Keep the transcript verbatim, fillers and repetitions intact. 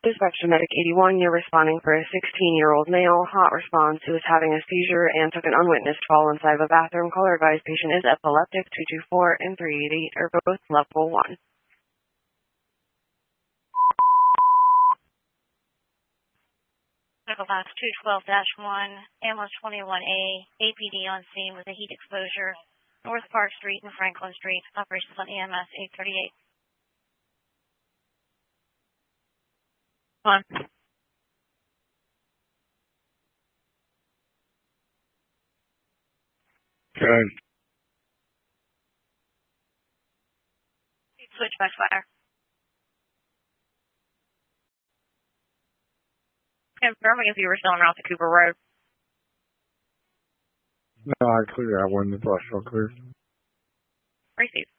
Dispatch to Medic eighty-one, you're responding for a sixteen-year-old male, hot response, who is having a seizure and took an unwitnessed fall inside of a bathroom. Caller advised patient is epileptic. two two four and three eighty-eight are both level one. Medical Box two twelve dash one, ambulance twenty-one A, A P D on scene with a heat exposure, North Park Street and Franklin Street, operations on E M S eight thirty-eight. One. Okay. Switch by fire. Confirming if you were still en route to Cooper Road. No, I cleared that one. The bus all cleared. Receive.